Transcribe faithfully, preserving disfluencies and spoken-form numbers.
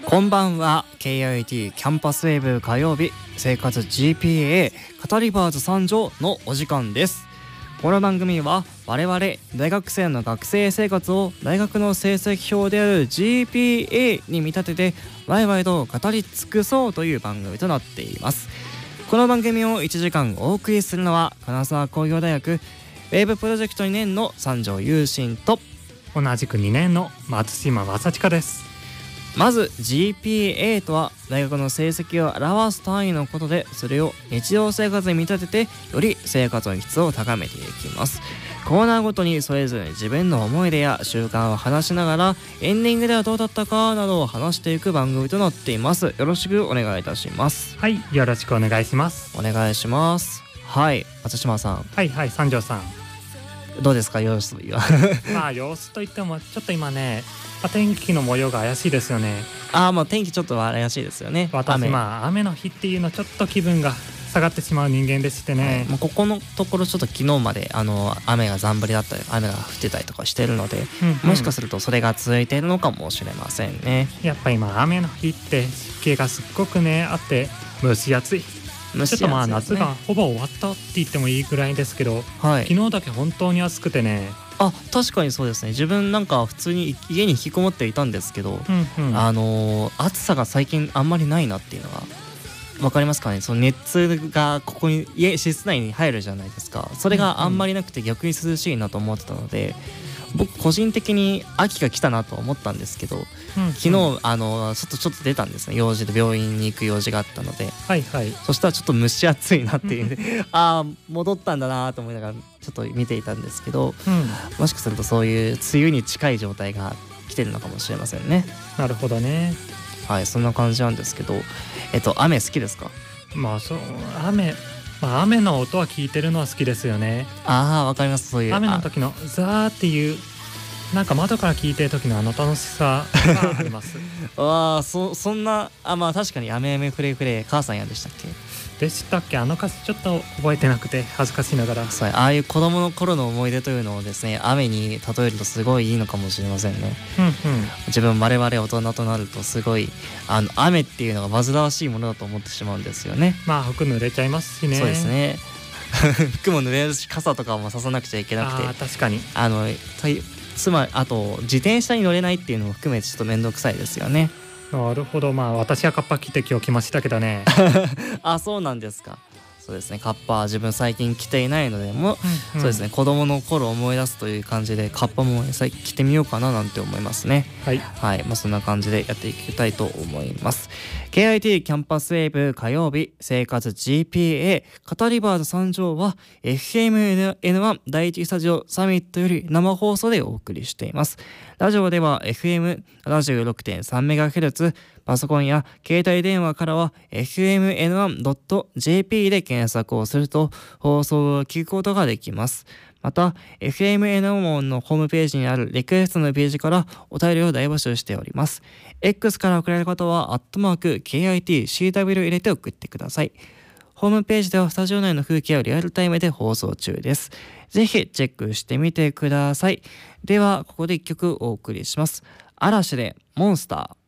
こんばんは。 ケーアイティー キャンパスウェーブ火曜日生活 ジーピーエー カタリバーズ参上のお時間です。この番組は我々大学生の学生生活を大学の成績表である ジーピーエー に見立ててワイワイと語り尽くそうという番組となっています。この番組をいちじかんお送りするのは金沢工業大学ウェーブプロジェクトにねんの三条雄心と同じくにねんの松島正親です。 まず ジーピーエー とは大学の成績を表す単位のことで、それを日常生活に見立ててより生活の質を高めていきます。コーナーごとにそれぞれ自分の思い出や習慣を話しながらエンディングではどうだったかなどを話していく番組となっています。よろしくお願いいたします。 はい、よろしくお願いします。 お願いします。はい、松島さん。 はいはい、三条さんどうですか、様子は。 まあ様子といってもちょっと今ね、天気の模様が怪しいですよね。 ああ、もう天気ちょっと怪しいですよね。 私雨まあ雨の日っていうのちょっと気分が下がってしまう人間でしてね、はい、 もうここのところちょっと昨日まであの雨がざんぶりだったり雨が降ってたりとかしてるので、うんうん、もしかするとそれが続いているのかもしれませんね。 やっぱ今雨の日って湿気がすっごくねあって蒸し暑い。 蒸し暑いですね。 ちょっとまあ夏がほぼ終わったって言ってもいいくらいですけど、はい、昨日だけ本当に暑くてね。 あ、確かにそうですね。自分なんか普通に家に引きこもっていたんですけど、 うんうん、 あのー、暑さが最近あんまりないなっていうのがわかりますかね。その熱がここに家室内に入るじゃないですか。それがあんまりなくて逆に涼しいなと思ってたので、僕個人的に秋が来たなと思ったんですけど、うんうん、昨日あのちょっとちょっと出たんですね。用事で病院に行く用事があったので、 はいはい、 そしたらちょっと蒸し暑いなっていうああ戻ったんだなと思いながらちょっと見ていたんですけど、うん、もしかするとそういう梅雨に近い状態が来てるのかもしれませんね。 なるほどね。 はい、そんな感じなんですけど、えっと雨好きですか？ まあそう雨まあ、雨の音は聞いてるのは好きですよね。 ああ、わかります。そういう雨の時のザーっていうなんか窓から聞いてる時のあの楽しさがあります。 ああ、そそんなあまあ確かに雨雨フレフレ母さんやでしたっけ？ でしたっけ？あの歌詞ちょっと覚えてなくて恥ずかしいながら。 そう、ああいう子供の頃の思い出というのをですね、雨に例えるとすごいいいのかもしれませんね。 うんうん、 自分我々大人となるとすごいあの雨っていうのが煩わしいものだと思ってしまうんですよね。 まあ服濡れちゃいますしね。 そうですね。服も濡れるし傘とかもささなくちゃいけなくて、 あ確かにあのつまりあと自転車に乗れないっていうのも含めてちょっと面倒くさいですよね。 なるほど。まあ私はカッパ着て今日来ましたけどね。 あ、そうなんですか。そうですね、カッパは自分最近着ていないのでも、うんうん、そうですね、子供の頃を思い出すという感じでカッパも着てみようかななんて思いますね。 はい、 はい、まあ、そんな感じでやっていきたいと思います。 ケーアイティー キャンパスウェーブ火曜日生活 ジーピーエー カタリバーズ参上は エフエムエヌワン 第一スタジオサミットより生放送でお送りしています。ラジオでは エフエムななじゅうろくてんさんメガヘルツ、パソコンや携帯電話からは エフエムエヌワンドットジェーピー で検索をすると放送を聞くことができます。また エフエムエヌワン のホームページにあるリクエストのページからお便りを大募集しております。 X から送られる方はアットマーク ケーアイティーシーダブリュー を入れて送ってください。ホームページではスタジオ内の風景をリアルタイムで放送中です。ぜひチェックしてみてください。ではここでいっきょくお送りします。嵐でモンスター。